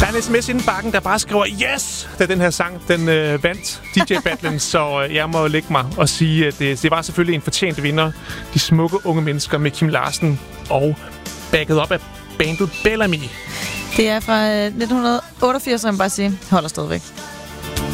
Der er en sms inden bakken, der bare skriver yes, da den her sang den vandt DJ-battlen. Så jeg må lægge mig og sige, at det var selvfølgelig en fortjent vinder. De smukke unge mennesker med Kim Larsen og backet op af bandet Bellamy. Det er fra 1988, så jeg må bare sige, holder stadigvæk.